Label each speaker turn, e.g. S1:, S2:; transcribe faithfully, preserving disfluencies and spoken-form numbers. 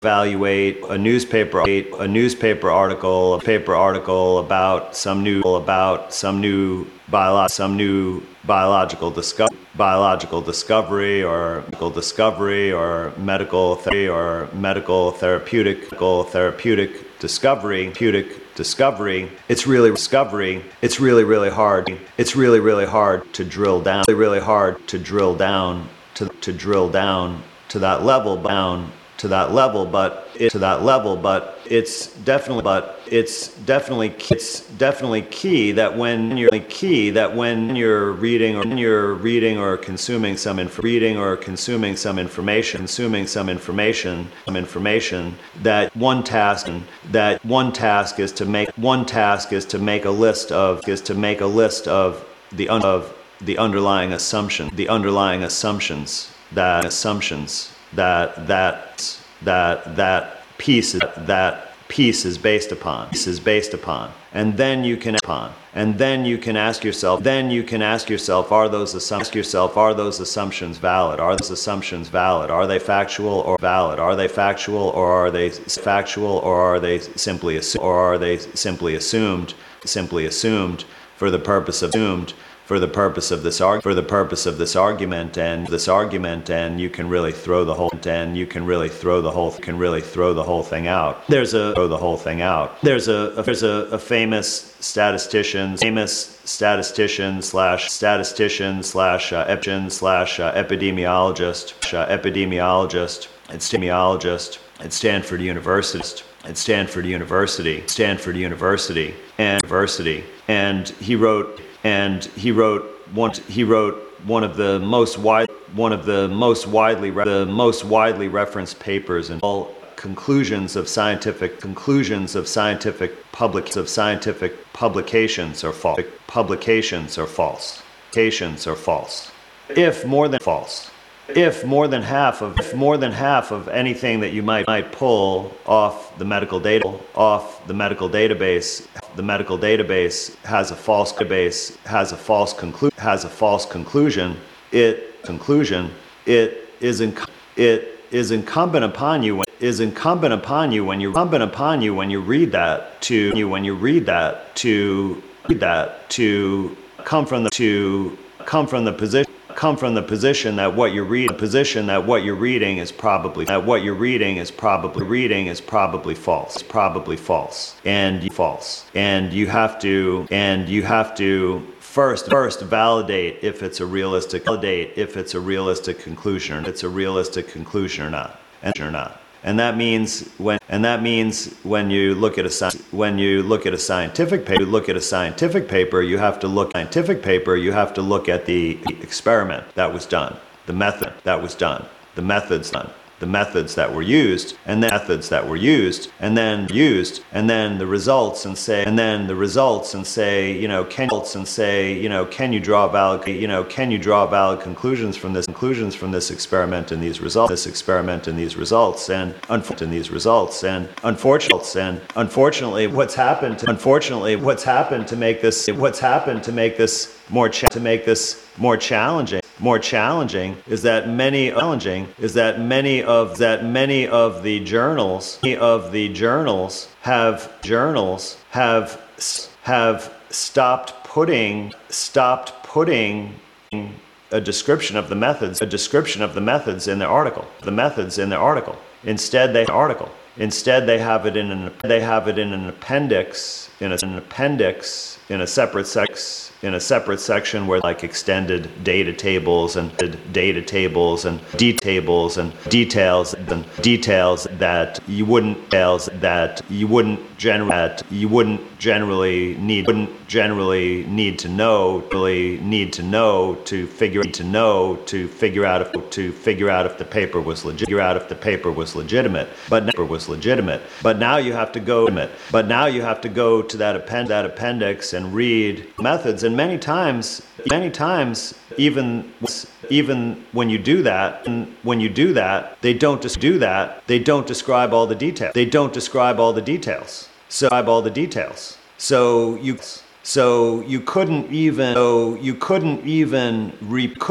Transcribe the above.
S1: evaluate a newspaper a newspaper article a paper article about some new about some new bio some new biological discovery biological discovery or medical discovery or medical therapy or medical therapeutic therapeutic discovery therapeutic discovery it's really discovery it's really really hard it's really really hard to drill down really really hard to drill down to to drill down to that level down to that level but it, to that level but it's definitely but it's definitely it's definitely key that when you're key that when you're reading or when you're reading or consuming some inf- reading or consuming some information consuming some information some information that one task that one task is to make one task is to make a list of is to make a list of the un- of the underlying assumption the underlying assumptions that assumptions that that that that piece that piece is based upon piece is based upon and then you can upon and then you can ask yourself then you can ask yourself are those assumptions ask yourself are those assumptions valid are those assumptions valid are they factual or valid are they factual or are they factual or are they simply assumed or are they simply assumed simply assumed for the purpose of assumed for the purpose of this arg- for the purpose of this argument and this argument and you can really throw the whole and you can really throw the whole can really throw the whole thing out there's a throw the whole thing out there's a, a there's a, a famous statistician famous statistician slash statistician slash uh, epidemiologist slash uh, epidemiologist uh, epidemiologist and epidemiologist at Stanford University at Stanford University Stanford University and University and he wrote And he wrote one. He wrote one of the most wide, one of the most widely, the most widely referenced papers, and all conclusions of scientific conclusions of scientific public of scientific publications are false. Publications are false. Publications are false. If more than false. If more than half of if more than half of anything that you might might pull off the medical data off the medical database the medical database has a false database has a false conclu- has a false conclusion it conclusion it is inc- it is incumbent upon you when, is incumbent upon you when you incumbent upon you when you read that to you when you read that to read that to come from the to come from the position come from the position that what you're reading position that what you're reading is probably that what you're reading is probably reading is probably false it's probably false and false and you have to and you have to first first validate if it's a realistic validate if it's a realistic conclusion or if it's a realistic conclusion or not and or not and that means when and that means when you look at a when you look at a scientific paper, you look at a scientific paper, you have to look scientific paper, you have to look at the experiment that was done, the method that was done, the methods done, the methods that were used, and the methods that were used, and then used, and then the results, and say, and then the results, and say, you know, can and say, you know, can you draw valid, you know, can you draw valid conclusions from this conclusions from this experiment and these results, this experiment and these results, and unfortunately, these results, and unfortunately, and unfortunately, what's happened, to, unfortunately, what's happened to make this, what's happened to make this more cha- to make this more challenging. More challenging is that many challenging is that many of that many of the journals many of the journals have journals have have stopped putting stopped putting a description of the methods a description of the methods in the article the methods in the article instead they article instead they have it in an they have it in an appendix in a, an appendix in a separate sex in a separate section where like extended data tables and data tables and details and details and details that you wouldn't details that you wouldn't generally that you wouldn't generally need wouldn't generally need to know really need to know to figure to know to figure out if to figure out if the paper was legit figure out if the paper was legitimate but paper was legitimate but now you have to go but now you have to go to that append that appendix and read methods. And many times, many times, even even when you do that, when you do that, they don't just do that. They don't describe all the details. They don't describe all the details. So, describe all the details. So you, so you couldn't even, so you couldn't even re.